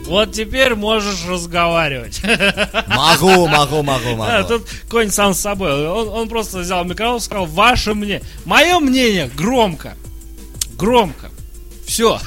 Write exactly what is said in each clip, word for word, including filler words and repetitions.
Вот теперь можешь разговаривать. Могу, могу, могу, могу. А, тут конь сам с собой. Он, он просто взял микрофон и сказал: ваше мнение. Мое мнение громко. Громко. Все.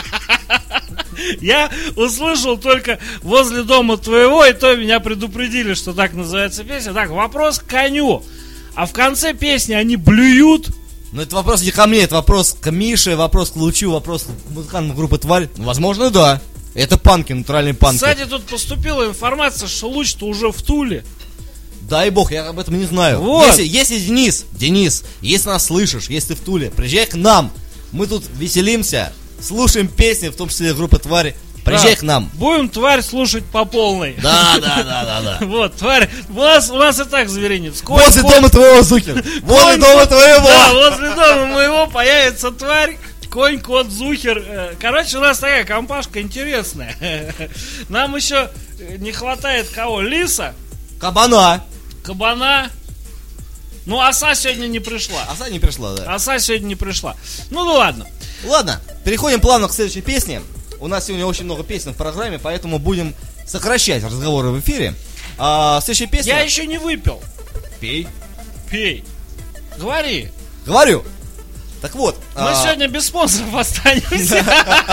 Я услышал только возле дома твоего, и то меня предупредили, что так называется песня. Так, вопрос к коню. А в конце песни они блюют. Ну, это вопрос не ко мне, это вопрос к Мише, вопрос к Лучу, вопрос к музыкантам группы «Тварь». Ну, возможно, да. Это панки, натуральные панки. Кстати, тут поступила информация, что Луч-то уже в Туле. Дай бог, я об этом не знаю. Вот. Если, если Денис, Денис, если нас слышишь, если ты в Туле, приезжай к нам. Мы тут веселимся, слушаем песни, в том числе группы «Твари». Приезжай Да. к нам. Будем «Тварь» слушать по полной. Да, да, да, да, да. Вот, «Тварь». У нас, у нас и так зверинец. Конь, Возле конь. дома твоего, Зухер. Возле Конь, дома кот. твоего. Да, возле дома моего появится «Тварь». Конь, кот, Зухер. Короче, у нас такая компашка интересная. Нам еще не хватает кого? Лиса, Кабана. кабана. Ну, оса сегодня не пришла. Оса не пришла, да. Оса сегодня не пришла. Ну, ну ладно. Ладно, переходим плавно к следующей песне. У нас сегодня очень много песен в программе, поэтому будем сокращать разговоры в эфире. А, следующая песня... Я еще не выпил. Пей. Пей. Говори. Говорю. Так вот. Мы а... сегодня без спонсоров останемся.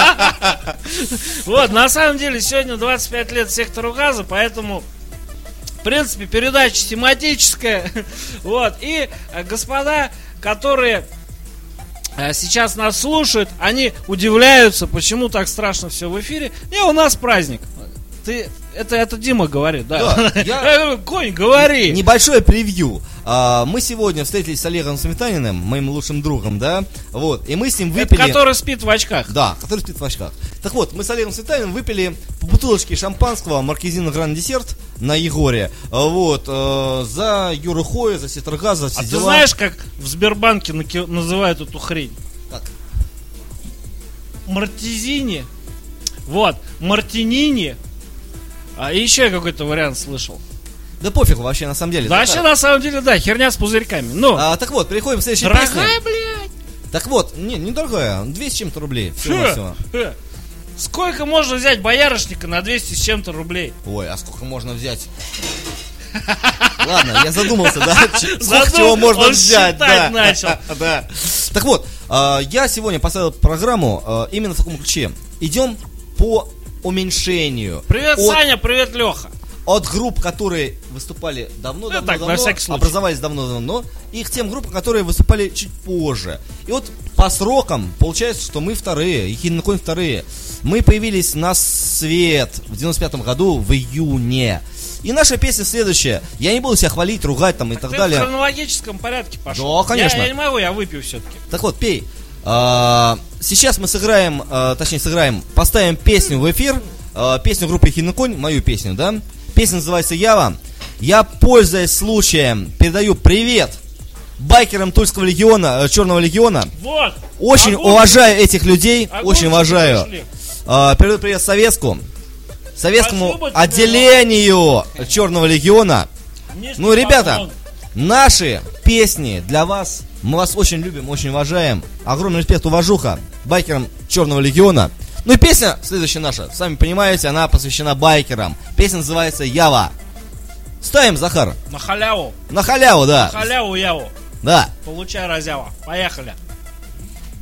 Вот, на самом деле, сегодня двадцать пять лет сектору газа, поэтому, в принципе, передача тематическая. Вот, и господа, которые сейчас нас слушают, они удивляются, почему так страшно все в эфире. Не, у нас праздник. Ты, это, это Дима говорит, да. Да, я- Я говорю: Конь, говори. Небольшое превью. А, мы сегодня встретились с Олегом Сметаниным, моим лучшим другом, да. Вот. И мы с ним Это выпили. который спит в очках. Да, который спит в очках. Так вот, мы с Олегом Сметаниным выпили по бутылочке шампанского Маркизина Гранд Десерт на Егоре. А, Вот. э, за Юру Хоя, за Сектор-Газа, все А ты дела. знаешь, как в Сбербанке наки- называют эту хрень? Как? Мартизини. Вот, Мартинини. А и еще я какой-то вариант слышал. Да пофигу вообще, на самом деле. Да, вообще, на самом деле, да, херня с пузырьками. Ну, А, так вот, переходим к следующей песне. дорогая, блядь. Так вот, не, недорогая, двести с чем-то рублей. Фу, Всего-навсего. фу. Сколько можно взять боярышника на двести с чем-то рублей? Ой, а сколько можно взять? Ладно, я задумался, да? Ч- Сколько Задум- чего можно он взять, считать да. начал. Да. Так вот, а, я сегодня поставил программу а, именно в таком ключе. Идем по уменьшению. Привет, От- Саня, привет, Леха. От групп, которые выступали давно, Ну, давно, так, на давно, всякий случай. образовались давно-давно, и к тем группам, которые выступали чуть позже. И вот по срокам получается, что мы вторые, Ехидный конь вторые. Мы появились на свет в девяносто пятом году в июне. И наша песня следующая. Я не буду себя хвалить, ругать там и так Ты в далее. хронологическом порядке пошел. Да, конечно. Я, я не могу, я выпью все-таки. Так вот, пей. А, сейчас мы сыграем, а, точнее сыграем, поставим песню в эфир. а, Песню группы Ехидный конь, мою песню, да? Песня называется «Ява». Я, пользуясь случаем, передаю привет байкерам Тульского легиона, э, Черного легиона. Вот. Очень огурчики, уважаю этих людей, огурчики очень уважаю. пришли. А, передаю привет Советску, Советскому Спасибо тебе, отделению Черного легиона. Низкий Ну, ребята, поклон. наши песни для вас. Мы вас очень любим, очень уважаем. Огромный респект, уважуха байкерам Черного легиона. Ну и песня следующая наша, сами понимаете, она посвящена байкерам. Песня называется «Ява». Ставим, Захар. На халяву. На халяву, да. На халяву, яву. Да. Получай разява. Поехали.